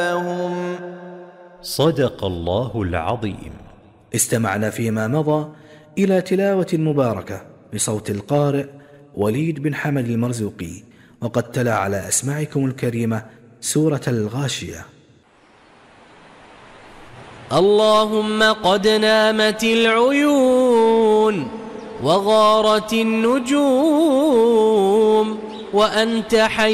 صدق الله العظيم. استمعنا فيما مضى إلى تلاوة مباركة بصوت القارئ وليد بن حمد المرزوقي، وقد تلا على أسماعكم الكريمة سورة الغاشية. اللهم قد نامت العيون وغارت النجوم وأنت حي